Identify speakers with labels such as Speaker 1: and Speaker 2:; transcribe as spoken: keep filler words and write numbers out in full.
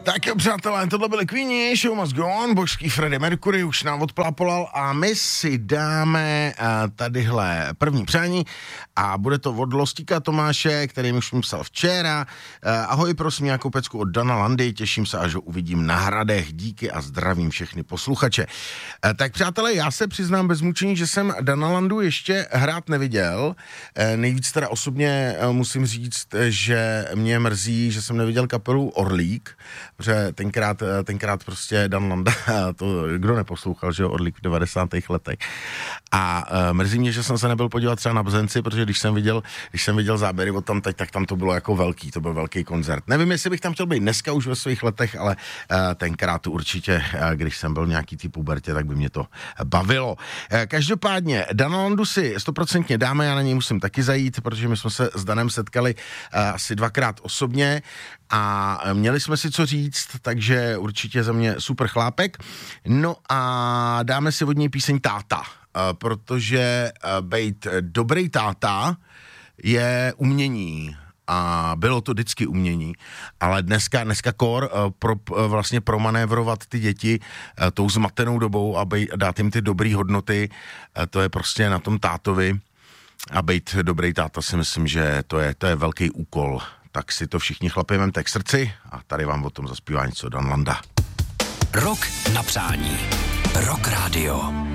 Speaker 1: Tak jo, přátelé, tohle byly Queenie, Show Must Go On, božský Freddie Mercury už nám odplápolal a my si dáme uh, tadyhle první přání a bude to od Lostíka Tomáše, který mi už psal včera. Uh, ahoj, prosím, nějakou pecku od Dana Landy, těším se, až ho uvidím na Hradech, díky a zdravím všechny posluchače. Uh, tak přátelé, já se přiznám bez mučení, že jsem Dana Landu ještě hrát neviděl. Uh, nejvíc teda osobně uh, musím říct, že mě mrzí, že jsem neviděl kapelu Orlík, protože tenkrát, tenkrát prostě Dan Landa, to kdo neposlouchal, že jo, Orlík v devadesátých letech. A uh, mrzí mě, že jsem se nebyl podívat třeba na Bzenci, protože když jsem viděl, když jsem viděl záběry od tam teď, tak tam to bylo jako velký, to byl velký koncert. Nevím, jestli bych tam chtěl být dneska už ve svých letech, ale uh, tenkrát to určitě, uh, když jsem byl nějaký ty pubertě, tak by mě to bavilo. Uh, každopádně, Dana Landu si stoprocentně dáme, já na něj musím taky zajít, protože my jsme se s Danem setkali uh, asi dvakrát osobně a měli jsme si co říct, takže určitě za mě super chlápek. No a dáme si od něj píseň Táta, protože bejt dobrý táta je umění a bylo to vždycky umění, ale dneska, dneska kor pro, vlastně promanévrovat ty děti tou zmatenou dobou a bej, dát jim ty dobrý hodnoty, to je prostě na tom tátovi a bejt dobrý táta si myslím, že to je, to je velký úkol. Tak si to všichni chlapi vemte k srdci a tady vám o tom zaspívá něco Dan Landa.
Speaker 2: Rok na přání. Rock Radio.